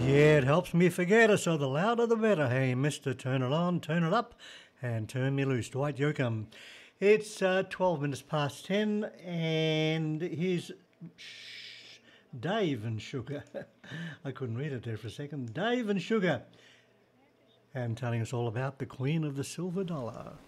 Yeah, it helps me forget it, so the louder the better. Hey, mister, turn it on, turn it up, and turn me loose. Dwight Yoakam. It's 12 minutes past 10, and here's Dave and Sugar. I couldn't read it there for a second. Dave and Sugar. And telling us all about the Queen of the Silver Dollar.